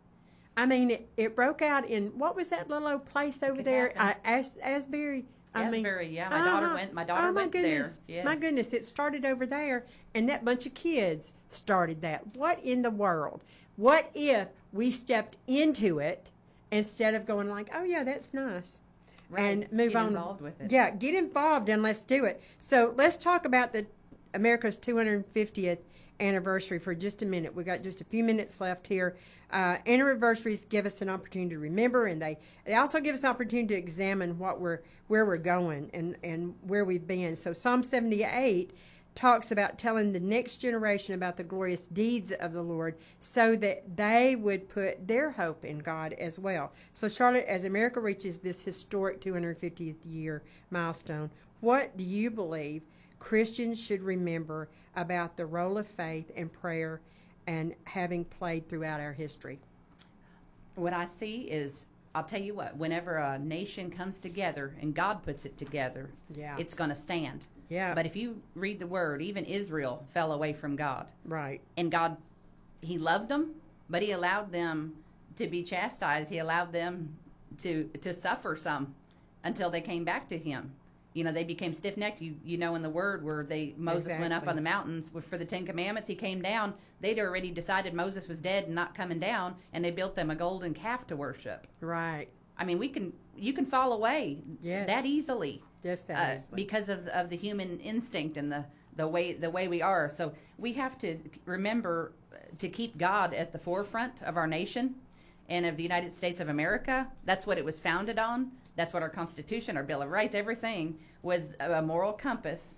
I mean, it, it broke out in, what was that little old place over Could there? Uh, happen. As, Asbury? I mean, Asbury, yeah. My daughter uh-huh. went. My daughter oh, my went goodness. there. Yes. My goodness, it started over there, and that bunch of kids started that. What in the world? What if we stepped into it instead of going like, oh, yeah, that's nice, Right. and move Get on? involved with it. Yeah, get involved and let's do it. So let's talk about the America's two hundred fiftieth anniversary for just a minute. We got just a few minutes left here. Uh, anniversaries give us an opportunity to remember, and they, they also give us an opportunity to examine what we're where we're going and, and where we've been. So Psalm seventy-eight talks about telling the next generation about the glorious deeds of the Lord so that they would put their hope in God as well. So Charlotte, as America reaches this historic two hundred fiftieth year milestone, what do you believe Christians should remember about the role of faith and prayer and having played throughout our history? What I see is, I'll tell you what, whenever a nation comes together and God puts it together, Yeah. it's going to stand. Yeah. But if you read the word, even Israel fell away from God. Right. And God, he loved them, but he allowed them to be chastised. He allowed them to to suffer some until they came back to him. You know, they became stiff-necked. You you know in the word where they Moses went up Exactly. on the mountains for the Ten Commandments. He came down. They'd already decided Moses was dead and not coming down, and they built them a golden calf to worship. Right. I mean, we can you can fall away Yes. that easily Just that uh, easily. because of of the human instinct and the the way the way we are. So we have to remember to keep God at the forefront of our nation and of the United States of America. That's what it was founded on. That's what our Constitution, our Bill of Rights, everything was a moral compass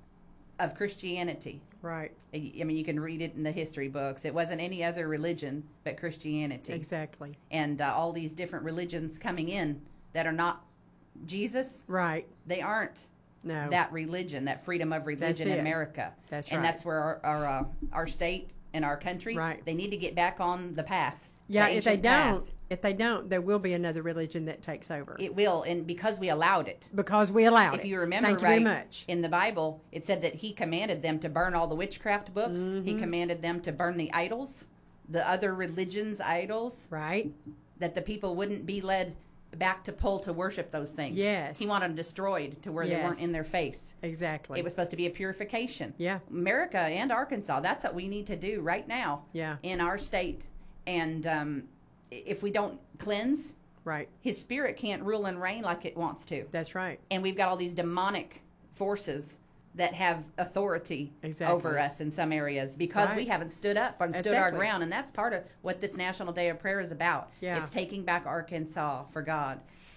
of Christianity. Right. I mean, you can read it in the history books. It wasn't any other religion but Christianity. Exactly. And uh, all these different religions coming in that are not Jesus, Right. they aren't No. that religion, that freedom of religion in it. America. That's and right. that's where our our, uh, our state and our country, Right. they need to get back on the path. Yeah, the if they ancient path. don't, if they don't, there will be another religion that takes over. It will, and because we allowed it. because we allowed it. If you remember Thank you right, very much. in the Bible, it said that he commanded them to burn all the witchcraft books. Mm-hmm. He commanded them to burn the idols, the other religions' idols, Right. that the people wouldn't be led back to pull to worship those things. Yes. He wanted them destroyed to where they Yes. weren't in their face. Exactly. It was supposed to be a purification. Yeah. America and Arkansas, that's what we need to do right now Yeah. in our state. And um, if we don't cleanse, Right. his spirit can't rule and reign like it wants to. That's right. And we've got all these demonic forces that have authority Exactly. over us in some areas because we Right. haven't stood up and stood our Exactly. ground. And that's part of what this National Day of Prayer is about. Yeah. It's taking back Arkansas for God.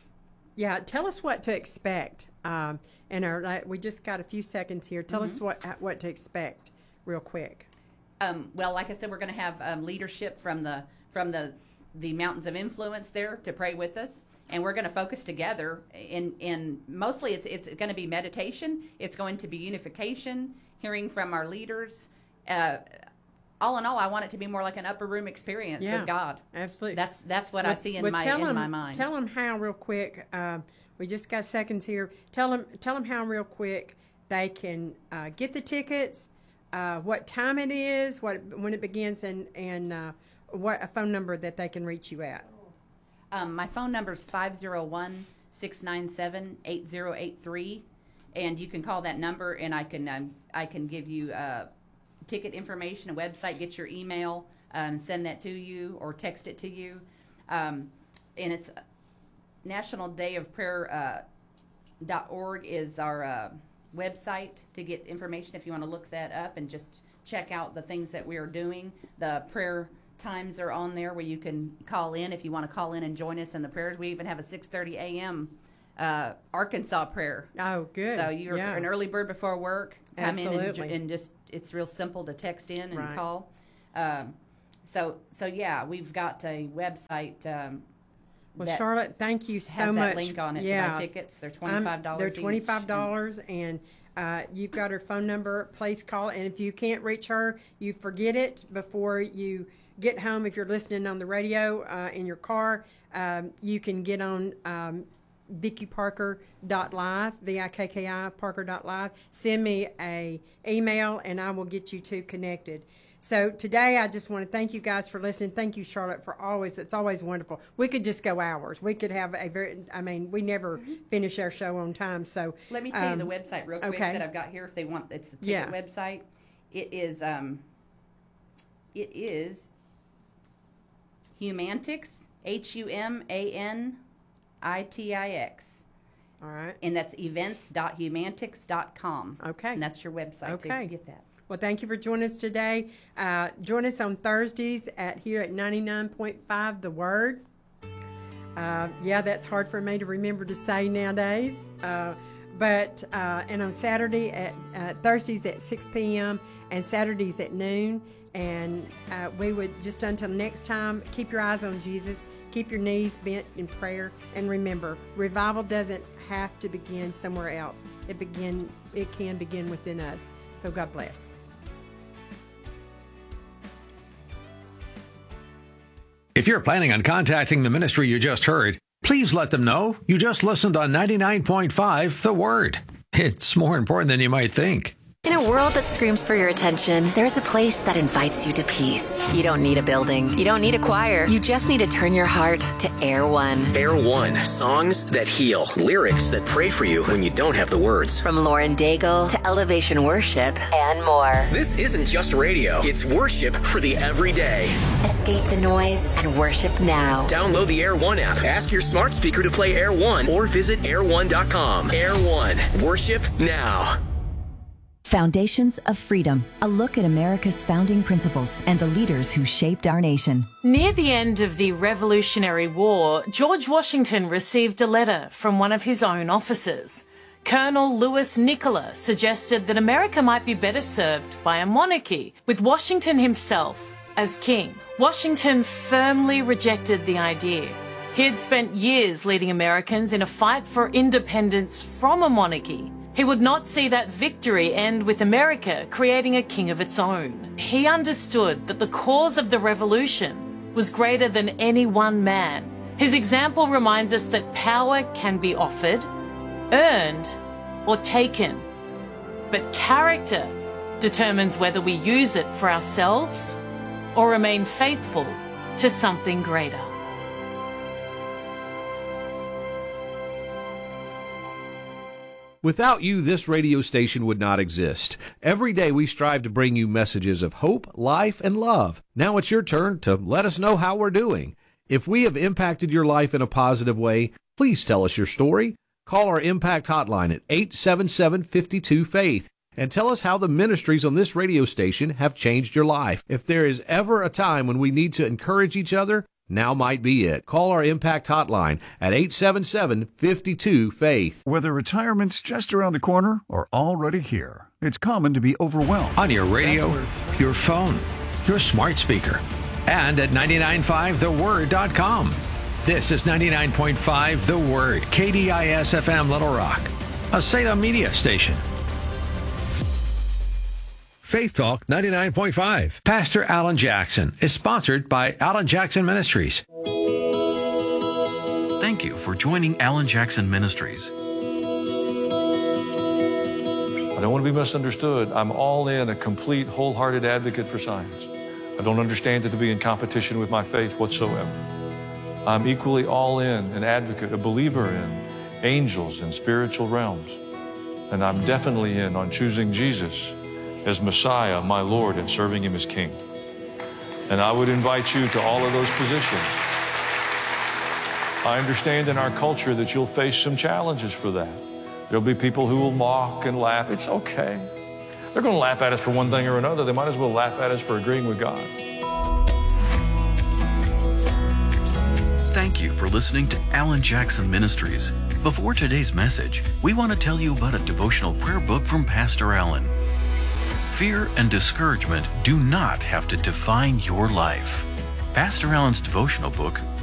Yeah. Tell us what to expect. Um, and our like, we just got a few seconds here. Tell Mm-hmm. us what what to expect, real quick. Um, well, like I said, we're going to have um, leadership from the from the the mountains of influence there to pray with us, and we're going to focus together. In in mostly, it's it's going to be meditation. It's going to be unification, hearing from our leaders. Uh, all in all, I want it to be more like an upper room experience Yeah. with God. Absolutely. That's that's what I Well- see in well, my tell in 'em- my mind. Tell them how real quick. Um, we just got seconds here. Tell them tell them how real quick they can uh, get the tickets. Uh, what time it is, what when it begins, and and uh, what a phone number that they can reach you at. Um, my phone number is five zero one, six nine seven, eight zero eight three, and you can call that number, and I can um, I can give you uh, ticket information, a website, get your email, um, send that to you, or text it to you. Um, and it's National Day of Prayer uh, dot org is our uh, website to get information if you want to look that up and just check out the things that we are doing. The prayer times are on there where you can call in if you want to call in and join us in the prayers. We even have a six thirty a.m. Uh, Arkansas prayer. Oh, good. So you're yeah. an early bird before work. Come in and, Absolutely. and just, it's real simple to text in and Right. call. Um, so, so yeah, we've got a website. Um, Well, that Charlotte, thank you so has much. that link on it yeah. to buy tickets. They're twenty-five dollars They're each. twenty-five dollars, and uh, you've got her phone number. Please call, and if you can't reach her, you forget it before you get home. If you're listening on the radio uh, in your car, um, you can get on um, Vicki Parker dot live, V I K K I Parker dot live. Send me a email, and I will get you two connected. So today, I just want to thank you guys for listening. Thank you, Charlotte, for always. It's always wonderful. We could just go hours. We could have a very. I mean, we never finish our show on time. So Let me tell um, you the website real quick okay. that I've got here. If they want, it's the ticket Yeah. website. It is. Um, it is Humantix. H U M A N I T I X. All right. And that's events dot humantix dot com. Okay. And that's your website Okay. to get that. Well, thank you for joining us today. Uh, join us on Thursdays at here at ninety-nine point five The Word. Uh, yeah, that's hard for me to remember to say nowadays. Uh, but uh, and on Saturday at uh, Thursdays at six p.m. and Saturdays at noon. And uh, we would just until next time, keep your eyes on Jesus. Keep your knees bent in prayer. And remember, revival doesn't have to begin somewhere else. It begin. It can begin within us. So God bless. If you're planning on contacting the ministry you just heard, please let them know you just listened on ninety-nine point five The Word. It's more important than you might think. In a world that screams for your attention, there's a place that invites you to peace. You don't need a building. You don't need a choir. You just need to turn your heart to Air One. Air One, songs that heal, lyrics that pray for you when you don't have the words. From Lauren Daigle to Elevation Worship and more. This isn't just radio, it's worship for the everyday. Escape the noise and worship now. Download the Air One app, ask your smart speaker to play Air One, or visit air one dot com. Air One, worship now. Foundations of Freedom, a look at America's founding principles and the leaders who shaped our nation. Near the end of the Revolutionary War, George Washington received a letter from one of his own officers. Colonel Louis Nicola suggested that America might be better served by a monarchy, with Washington himself as king. Washington firmly rejected the idea. He had spent years leading Americans in a fight for independence from a monarchy. He would not see that victory end with America creating a king of its own. He understood that the cause of the revolution was greater than any one man. His example reminds us that power can be offered, earned, or taken. But character determines whether we use it for ourselves or remain faithful to something greater. Without you, this radio station would not exist. Every day we strive to bring you messages of hope, life, and love. Now it's your turn to let us know how we're doing. If we have impacted your life in a positive way, please tell us your story. Call our Impact Hotline at eight seven seven, five two, faith and tell us how the ministries on this radio station have changed your life. If there is ever a time when we need to encourage each other, now might be it. Call our Impact Hotline at eight seven seven, five two, faith. Whether retirement's just around the corner or already here, it's common to be overwhelmed. On your radio, your phone, your smart speaker, and at ninety-nine point five the word dot com. This is ninety-nine point five The Word, K D I S F M Little Rock, a Salem media station. Faith Talk ninety-nine point five. Pastor Alan Jackson is sponsored by Alan Jackson Ministries. Thank you for joining Alan Jackson Ministries. I don't want to be misunderstood. I'm all in, a complete, wholehearted advocate for science. I don't understand it to be in competition with my faith whatsoever. I'm equally all in, an advocate, a believer in angels and spiritual realms. And I'm definitely in on choosing Jesus as Messiah, my Lord, and serving Him as King. And I would invite you to all of those positions. I understand in our culture that you'll face some challenges for that. There'll be people who will mock and laugh. It's okay. They're going to laugh at us for one thing or another. They might as well laugh at us for agreeing with God. Thank you for listening to Alan Jackson Ministries. Before today's message, we want to tell you about a devotional prayer book from Pastor Alan. Fear and discouragement do not have to define your life. Pastor Alan's devotional book,